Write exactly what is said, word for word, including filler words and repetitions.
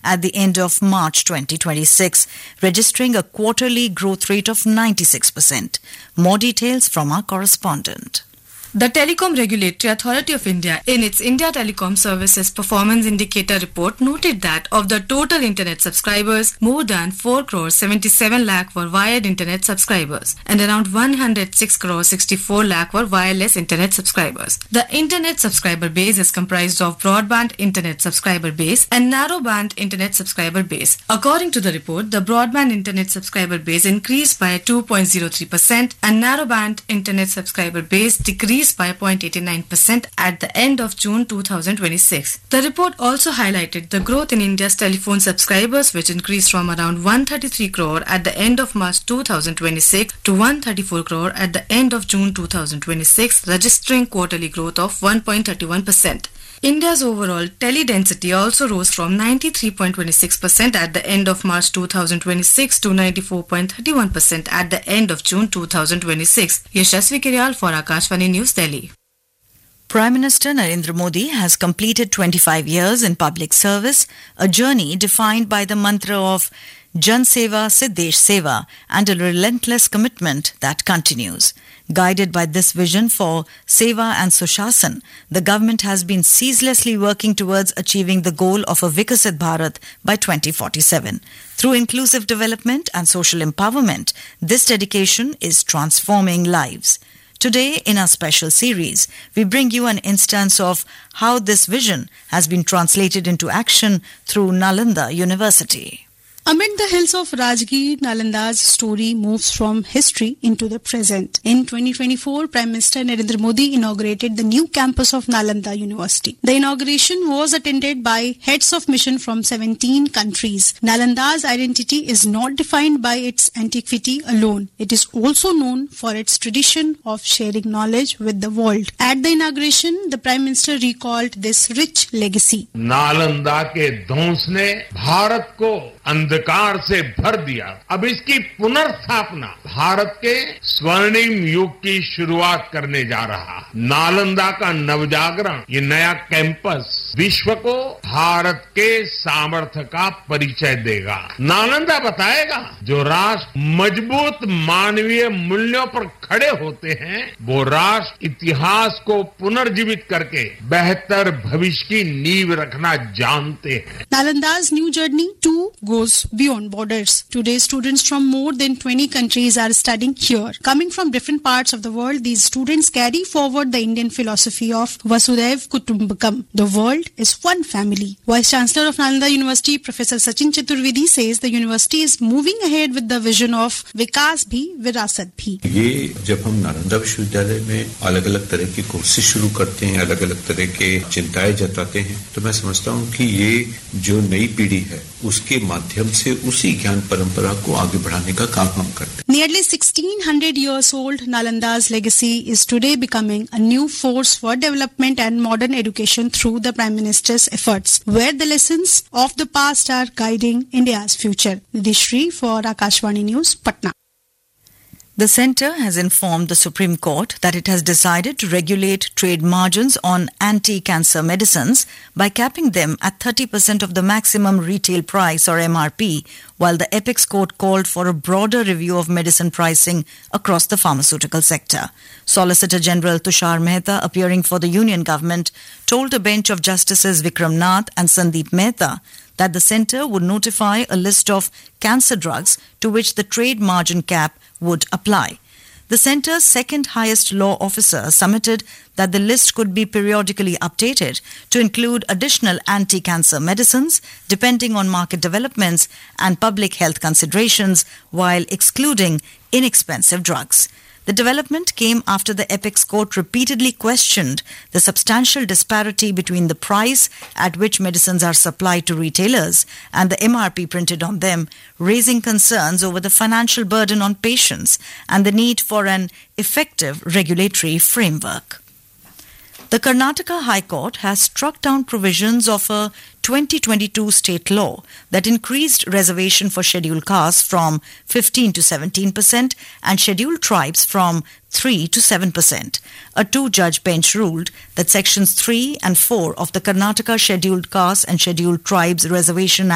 at the end of March twenty twenty-six, registering a quarterly growth rate of ninety-six percent. More details from our correspondent. The Telecom Regulatory Authority of India, in its India Telecom Services Performance Indicator report, noted that of the total internet subscribers, more than four crore seventy-seven lakh were wired internet subscribers and around one hundred six crore sixty-four lakh were wireless internet subscribers. The internet subscriber base is comprised of broadband internet subscriber base and narrowband internet subscriber base. According to the report, the broadband internet subscriber base increased by two point zero three percent and narrowband internet subscriber base decreased by zero point eight nine percent at the end of June two thousand twenty-six. The report also highlighted the growth in India's telephone subscribers, which increased from around one hundred thirty-three crore at the end of March two thousand twenty-six to one hundred thirty-four crore at the end of June two thousand twenty-six, registering quarterly growth of one point three one percent. India's overall tele-density also rose from ninety-three point two six percent at the end of March two thousand twenty-six to ninety-four point three one percent at the end of June two thousand twenty-six. Yashasvi Kiryal for Akashvani News, Delhi. Prime Minister Narendra Modi has completed twenty-five years in public service, a journey defined by the mantra of Jan Seva se Desh Seva and a relentless commitment that continues. Guided by this vision for Seva and Sushasan, the government has been ceaselessly working towards achieving the goal of a Vikasit Bharat by twenty forty-seven. Through inclusive development and social empowerment, this dedication is transforming lives. Today, in our special series, we bring you an instance of how this vision has been translated into action through Nalanda University. Amid the hills of Rajgir, Nalanda's story moves from history into the present. In twenty twenty-four, Prime Minister Narendra Modi inaugurated the new campus of Nalanda University. The inauguration was attended by heads of mission from seventeen countries. Nalanda's identity is not defined by its antiquity alone. It is also known for its tradition of sharing knowledge with the world. At the inauguration, the Prime Minister recalled this rich legacy. Nalanda के ध्वंस ने भारत को अंधकार से भर दिया. अब इसकी पुनर्स्थापना भारत के स्वर्णिम युग की शुरुआत करने जा रहा. नालंदा का नवजागरण, ये नया कैंपस विश्व को भारत के सामर्थ्य का परिचय देगा. नालंदा बताएगा जो राष्ट्र मजबूत मानवीय मूल्यों पर खड़े होते हैं, वो राष्ट्र इतिहास को पुनर्जीवित करके बेहतर भविष्य की नींव रखना जानते हैं. Nalanda's new journey too goes beyond borders. Today, students from more than twenty countries are studying here. Coming from different parts of the world, these students carry forward the Indian philosophy of Vasudhaiv Kutumbakam. The world is one family. Vice Chancellor of Nalanda University, Professor Sachin Chaturvedi, says the university is moving ahead with the vision of Vikas bhi, Virasat bhi. ये जब हम नालंदा विश्वविद्यालय में अलग अलग तरह की courses शुरू करते हैं, अलग अलग तरह के चिंताएं जताते हैं, तो मैं समझता हूँ कि ये जो नई पीढ़ी है उसके माध्यम से उसी ज्ञान परंपरा को आगे बढ़ाने का काम हम करते हैं. Nearly sixteen hundred years old, Nalanda's legacy is today becoming a new force for development and modern education through the Prime Minister's efforts, where the lessons of the past are guiding India's future. Nidhishri for Akashvani News, Patna. The centre has informed the Supreme Court that it has decided to regulate trade margins on anti-cancer medicines by capping them at thirty percent of the maximum retail price or M R P, while the Apex Court called for a broader review of medicine pricing across the pharmaceutical sector. Solicitor General Tushar Mehta, appearing for the Union Government, told a bench of Justices Vikram Nath and Sandeep Mehta that the centre would notify a list of cancer drugs to which the trade margin cap would apply. The centre's second highest law officer submitted that the list could be periodically updated to include additional anti-cancer medicines depending on market developments and public health considerations while excluding inexpensive drugs. The development came after the Apex Court repeatedly questioned the substantial disparity between the price at which medicines are supplied to retailers and the M R P printed on them, raising concerns over the financial burden on patients and the need for an effective regulatory framework. The Karnataka High Court has struck down provisions of a twenty twenty-two state law that increased reservation for scheduled castes from fifteen to seventeen percent and scheduled tribes from three to seven percent. A two-judge bench ruled that sections three and four of the Karnataka Scheduled Castes and Scheduled Tribes Reservation